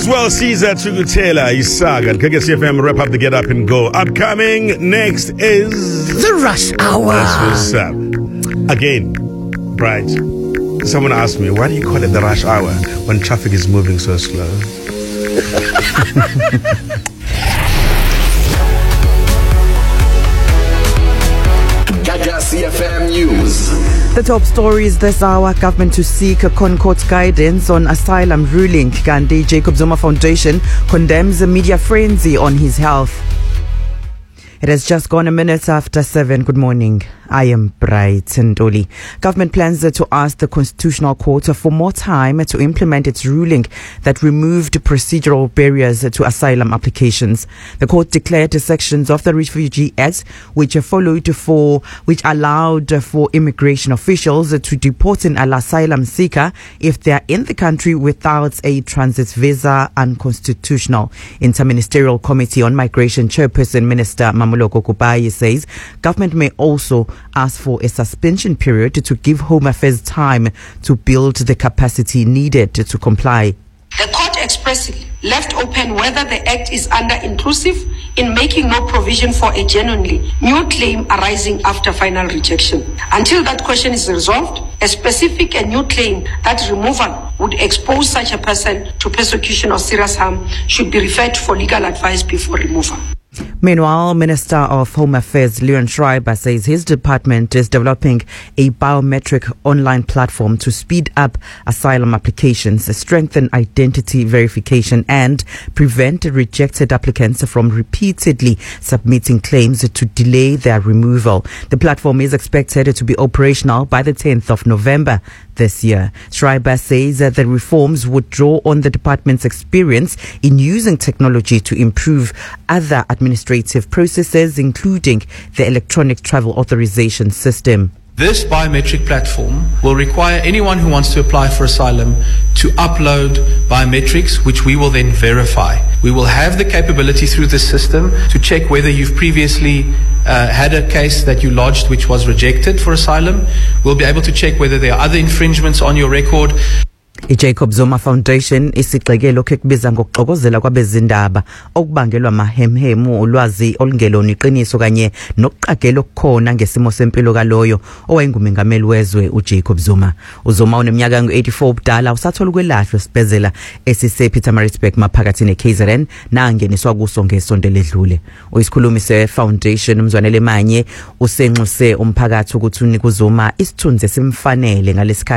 as well, Caesar Chugutela, Isaga, KGC FM, wrap up the Get Up and Go. Upcoming next is The Rush Hour. That's what's up. Again, right. Someone asked me, why do you call it the rush hour when traffic is moving so slow? CFM News. The top stories this hour: government to seek a ConCourt guidance on asylum ruling. Gandhi Jacob Zuma Foundation condemns a media frenzy on his health. It has just gone a minute after 7. Good morning. I am Bright Ndoli. Government plans to ask the Constitutional Court for more time to implement its ruling that removed procedural barriers to asylum applications. The court declared sections of the Refugee Act which allowed for immigration officials to deport an asylum seeker if they are in the country without a transit visa unconstitutional. Interministerial Committee on Migration Chairperson Minister Mamoloko Kupai says government may also ask for a suspension period to give Home Affairs time to build the capacity needed to comply. The court expressly left open whether the Act is under-inclusive in making no provision for a genuinely new claim arising after final rejection. Until that question is resolved, a specific and new claim that removal would expose such a person to persecution or serious harm should be referred for legal advice before removal. Meanwhile, Minister of Home Affairs Leon Schreiber says his department is developing a biometric online platform to speed up asylum applications, strengthen identity verification, and prevent rejected applicants from repeatedly submitting claims to delay their removal. The platform is expected to be operational by the 10th of November this year. Schreiber says that the reforms would draw on the department's experience in using technology to improve other administrative processes, including the electronic travel authorization system. This biometric platform will require anyone who wants to apply for asylum to upload biometrics, which we will then verify. We will have the capability through this system to check whether you've previously had a case that you lodged which was rejected for asylum. We'll be able to check whether there are other infringements on your record. iJacob Zuma Foundation isigxeke lokho ekubiza ngokuxokozela kwabezindaba okubangelwa mahemhemu ulwazi olungelona iqiniso kanye nokuqagela okukhona ngesimo sempilo kaloyo owayengumengameli wezwe uJacob Zuma. uZuma uneminyaka engu-84 ubudala, usathola ukwelashwa esibhedlela Pietermaritzburg maphakathi neKZN nangeniswa kuso ngesonto ledlule. Uyisikhulumi se-Foundation uMzwanele Manye usenxuse umphakathi ukuthi unike uZuma isithunzi esimfanele ngalesi